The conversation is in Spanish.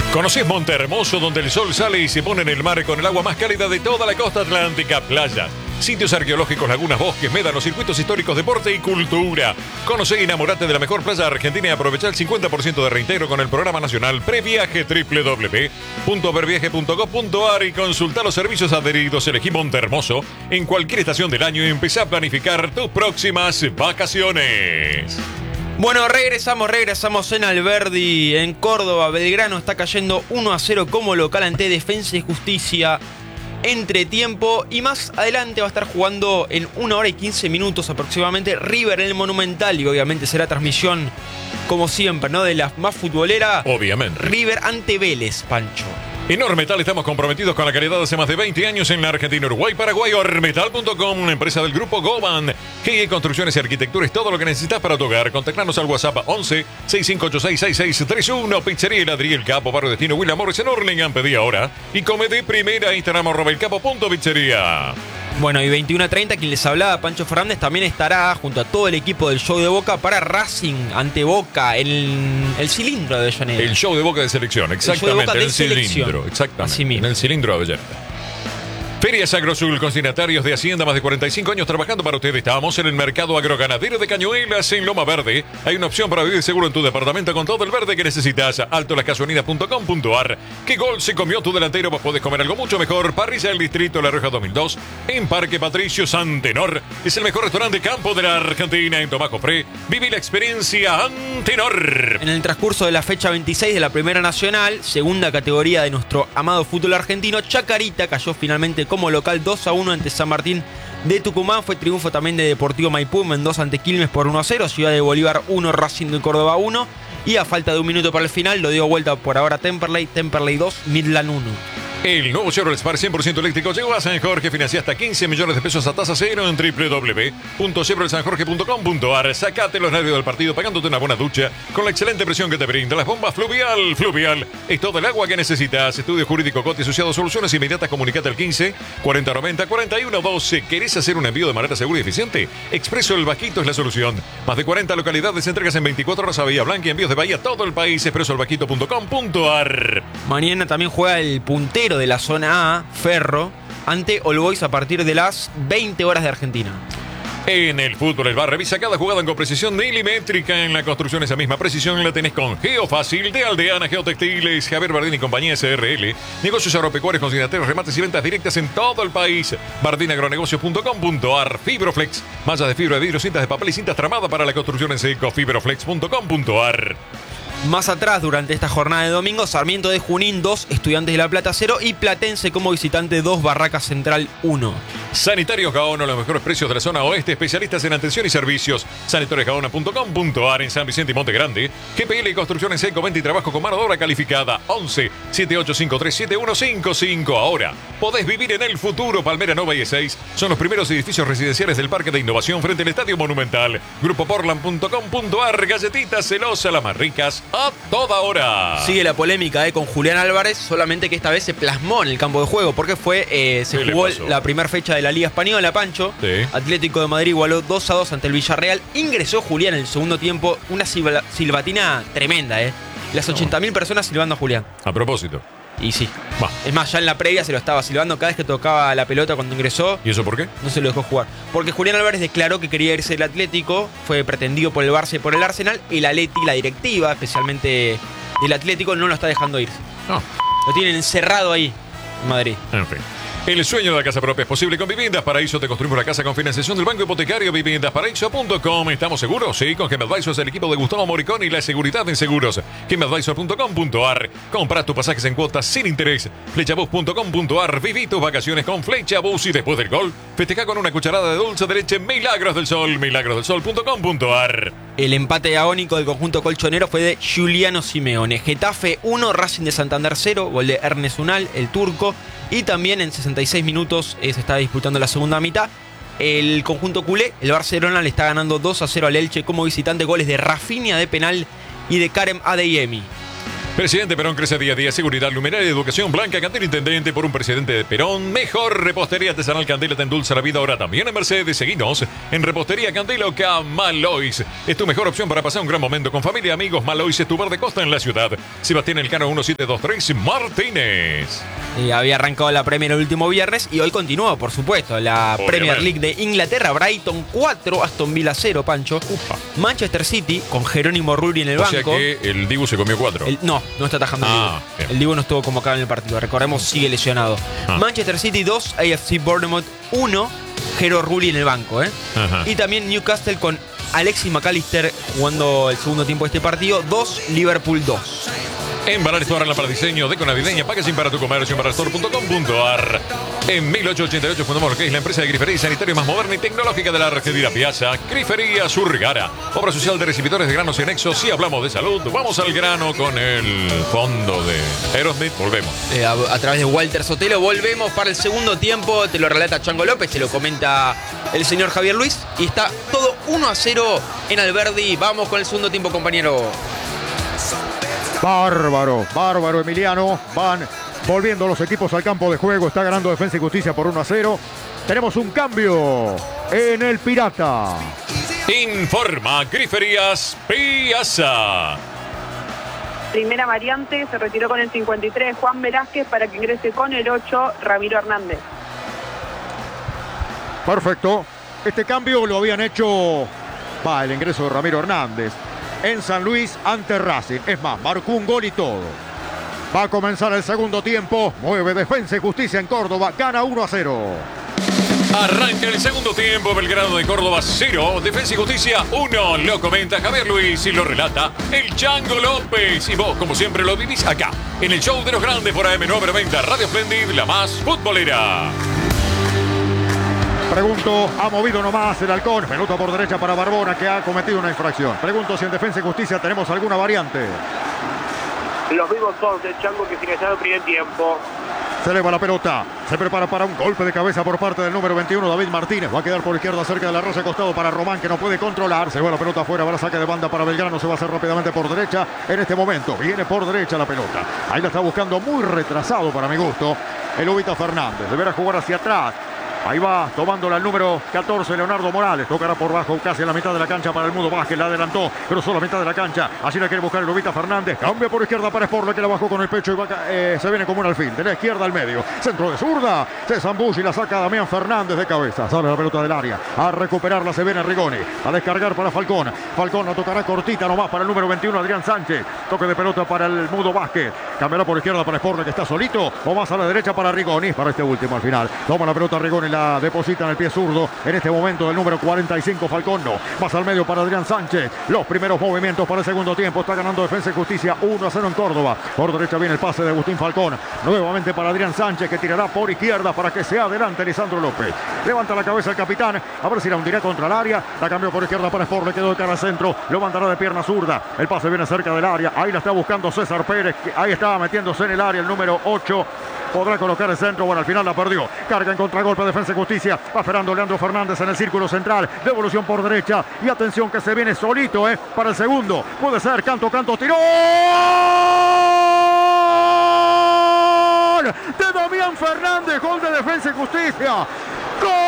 ¿Conocés Montehermoso, donde el sol sale y se pone en el mar con el agua más cálida de toda la costa atlántica? Playas, sitios arqueológicos, lagunas, bosques, médanos, circuitos históricos, deporte y cultura. Conocé y enamorate de la mejor playa argentina y aprovecha el 50% de reintegro con el programa nacional Previaje. www.verviaje.gov.ar y consulta los servicios adheridos. Elegí Montehermoso en cualquier estación del año y empezá a planificar tus próximas vacaciones. Bueno, regresamos en Alberdi, en Córdoba. Belgrano está cayendo 1-0 como local ante Defensa y Justicia. Entretiempo, y más adelante va a estar jugando en 1 hora y 15 minutos aproximadamente River en el Monumental, y obviamente será transmisión, como siempre, ¿no?, de la más futbolera. Obviamente. River ante Vélez, Pancho. En Ormetal estamos comprometidos con la calidad hace más de 20 años en la Argentina, Uruguay, Paraguay. Ormetal.com, una empresa del grupo Goban. GE Construcciones y Arquitectura es todo lo que necesitas para tu hogar. Contactanos al WhatsApp 11 6586 6631. Pizzería Heladría El Capo, Barrio Destino, William Morris en Hurlingham. Pedí ahora y come de primera. Instagram @elcapo.pizzería. Bueno, y 21:30, quien les hablaba, Pancho Fernández, también estará junto a todo el equipo del show de Boca para Racing ante Boca en el cilindro de Avellaneda. El show de Boca de selección, exactamente, en el cilindro, exactamente, así mismo. en el cilindro de Avellaneda. Ferias Agrosul, consignatarios de Hacienda, más de 45 años trabajando para ustedes. Estamos en el mercado agroganadero de Cañuelas, en Loma Verde. Hay una opción para vivir seguro en tu departamento con todo el verde que necesitas. altolascasuanidas.com.ar. ¿Qué gol se comió tu delantero? Vos podés comer algo mucho mejor. Parrilla del Distrito La Rioja 2002, en Parque Patricio Santenor. Es el mejor restaurante campo de la Argentina. En Tomás Jofré, viví la experiencia Antenor. En el transcurso de la fecha 26 de la Primera Nacional, segunda categoría de nuestro amado fútbol argentino, Chacarita cayó finalmente como local 2-1 ante San Martín de Tucumán. Fue triunfo también de Deportivo Maipú, Mendoza ante Quilmes por 1-0, Ciudad de Bolívar 1, Racing de Córdoba 1, y a falta de un minuto para el final lo dio vuelta por ahora Temperley 2, Midland 1. El nuevo Chevrolet Spark 100% eléctrico llegó a San Jorge. Financia hasta 15 millones de pesos a tasa cero en www.chevroletsanjorge.com.ar. Sacate los nervios del partido pagándote una buena ducha con la excelente presión que te brinda las bombas Fluvial. Fluvial es todo el agua que necesitas. Estudio Jurídico Coti Asociado, soluciones inmediatas. Comunicate al 15 40 90 41 12. ¿Querés hacer un envío de manera segura y eficiente? Expreso El Vaquito es la solución. Más de 40 localidades, entregas en 24 horas a Bahía Blanca y envíos de Bahía a todo el país. expresoelvaquito.com.ar. Mañana también juega el puntero de la zona A, Ferro, ante All Boys a partir de las 20 horas de Argentina. En el fútbol, el bar revisa cada jugada con precisión milimétrica. En la construcción, esa misma precisión la tenés con Geofácil de Aldeana Geotextiles, Javier Bardini y compañía SRL. Negocios agropecuarios, consignatorios, remates y ventas directas en todo el país. bardinagronegocios.com.ar. Fibroflex, mallas de fibra de vidrio, cintas de papel y cintas tramadas para la construcción en seco. Fibroflex.com.ar. Más atrás, durante esta jornada de domingo, Sarmiento de Junín 2, Estudiantes de La Plata 0 y Platense como visitante 2, Barracas Central 1. Sanitarios Gaona, los mejores precios de la zona oeste, especialistas en atención y servicios. Sanitoriosgaona.com.ar. En San Vicente y Monte Grande. GPL y construcción en seco, venta y trabajo con mano de obra calificada. 11 7853 7155. Ahora podés vivir en el futuro. Palmera Nova y E6 son los primeros edificios residenciales del Parque de Innovación frente al Estadio Monumental. Grupoportland.com.ar. Galletitas Celosa, las más ricas a toda hora. Sigue la polémica con Julián Álvarez, solamente que esta vez se plasmó en el campo de juego, porque se jugó la primera fecha de la Liga Española, Pancho. Sí. Atlético de Madrid igualó 2-2 ante el Villarreal. Ingresó Julián en el segundo tiempo, una silbatina tremenda, Las 80.000 personas silbando a Julián. A propósito. Y sí. Es más, ya en la previa se lo estaba silbando cada vez que tocaba la pelota cuando ingresó. ¿Y eso por qué? No se lo dejó jugar. Porque Julián Álvarez declaró que quería irse del Atlético, fue pretendido por el Barça y por el Arsenal, y la Atleti, la directiva, especialmente del Atlético, no lo está dejando irse. No. Lo tienen encerrado ahí, en Madrid. En fin. El sueño de la casa propia es posible con Viviendas Paraíso. Te construimos la casa con financiación del Banco Hipotecario. Viviendasparaíso.com. ¿Estamos seguros? Sí, con GEMAdvisors, el equipo de Gustavo Moricón y la seguridad en seguros. GEMAdvisor.com.ar. Compra tus pasajes en cuotas sin interés. Flechabus.com.ar. Viví tus vacaciones con Flechabus y después del gol, festeja con una cucharada de dulce de leche Milagros del Sol. Milagrosdelsol.com.ar. El empate agónico del conjunto colchonero fue de Giuliano Simeone. Getafe 1, Racing de Santander 0, gol de Ernest Unal, el turco. Y también en 66 minutos se está disputando la segunda mitad. El conjunto culé, el Barcelona, le está ganando 2-0 al Elche como visitante. Goles de Rafinha de penal y de Karem Adeyemi. Presidente Perón crece día a día. Seguridad, luminaria, educación, Blanca Candela, intendente por un presidente de Perón. Mejor repostería artesanal Candela te endulza la vida ahora también en Mercedes. Seguinos en Repostería Candela Oca Malois. Es tu mejor opción para pasar un gran momento con familia y amigos. Malois es tu verde costa en la ciudad. Sebastián Elcano 1723 Martínez. Había arrancado la Premier el último viernes y hoy continúa, por supuesto, la Obviamente. Premier League de Inglaterra. Brighton 4, Aston Villa 0, Pancho. Ufa. Manchester City con Jerónimo Rulli en el O banco. sea que el Dibu se comió 4. No está atajando el Dibu. Bien. El Dibu no estuvo convocado en el partido. Recordemos, sigue lesionado. Manchester City 2, AFC Bournemouth 1, Jero Rulli en el banco. Ajá. Y también Newcastle con Alexis McAllister jugando el segundo tiempo de este partido. 2, Liverpool 2. En Balar Store, la para diseño, deco navideña, packaging para tu comercio en balarstore.com.ar. En 1888 fundamos lo que es la empresa de grifería y sanitario más moderna y tecnológica de la Argentina, Piazza, Grifería Surgara. Obra social de recibidores de granos y anexos. Si hablamos de salud, vamos al grano con el fondo de Aerosmith. Volvemos. A través de Walter Sotelo volvemos para el segundo tiempo. Te lo relata Chango López, te lo comenta el señor Javier Luis. Y está todo 1-0 en Alberdi. Vamos con el segundo tiempo, compañero. Bárbaro Emiliano. Van volviendo los equipos al campo de juego. Está ganando Defensa y Justicia por 1-0. Tenemos un cambio en el Pirata. Informa Griferías Piazza. Primera variante, se retiró con el 53 Juan Velázquez para que ingrese con el 8 Ramiro Hernández. Perfecto. Este cambio lo habían hecho el ingreso de Ramiro Hernández en San Luis ante Racing. Es más, marcó un gol y todo. Va a comenzar el segundo tiempo. Mueve Defensa y Justicia en Córdoba. Gana 1-0. Arranca el segundo tiempo. Belgrano de Córdoba 0. Defensa y Justicia 1. Lo comenta Javier Luis y lo relata el Chango López. Y vos, como siempre, lo vivís acá, en el show de los grandes por AM990 Radio Splendid, la más futbolera. Pregunto, ha movido nomás el Halcón. Pelota por derecha para Barbona, que ha cometido una infracción. Pregunto si en Defensa y Justicia tenemos alguna variante. Los mismos 11, Chango, que finalizado el primer tiempo. Se eleva la pelota. Se prepara para un golpe de cabeza por parte del número 21, David Martínez. Va a quedar por izquierda cerca de la rosa, costado para Román, que no puede controlar. Se va la pelota afuera, va a saque de banda para Belgrano. Se va a hacer rápidamente por derecha. En este momento viene por derecha la pelota. Ahí la está buscando muy retrasado para mi gusto el Ubita Fernández. Deberá jugar hacia atrás. Ahí va tomándola el número 14, Leonardo Morales. Tocará por bajo, casi en la mitad de la cancha para el Mudo Vázquez. La adelantó, cruzó la mitad de la cancha. Así la quiere buscar el Ubita Fernández. Cambia por izquierda para Sporle, que la bajó con el pecho y va, se viene como un alfil. De la izquierda al medio. Centro de zurda. Se zambulla y la saca Damián Fernández de cabeza. Sale la pelota del área. A recuperarla se viene Rigoni. A descargar para Falcón. Falcón la tocará cortita nomás para el número 21, Adrián Sánchez. Toque de pelota para el Mudo Vázquez. Cambiará por izquierda para Sporle, que está solito. O más a la derecha para Rigoni. Para este último al final. Toma la pelota Rigoni, la deposita en el pie zurdo. En este momento el número 45, Falcón. No. Más al medio para Adrián Sánchez. Los primeros movimientos para el segundo tiempo. Está ganando Defensa y Justicia 1-0 en Córdoba. Por derecha viene el pase de Agustín Falcón. Nuevamente para Adrián Sánchez, que tirará por izquierda para que sea adelante Lisandro López. Levanta la cabeza el capitán. A ver si la hundirá contra el área. La cambió por izquierda para Sport. Le quedó de cara al centro. Lo mandará de pierna zurda. El pase viene cerca del área. Ahí la está buscando César Pérez. Ahí estaba metiéndose en el área el número 8. Podrá colocar el centro. Bueno, al final la perdió. Carga en contragolpe Defensa y Justicia. Va esperando Leandro Fernández en el círculo central. Devolución por derecha. Y atención que se viene solito, para el segundo. Puede ser. Canto. Tiró. ¡Gol! De Damián Fernández. Gol de Defensa y Justicia. ¡Gol!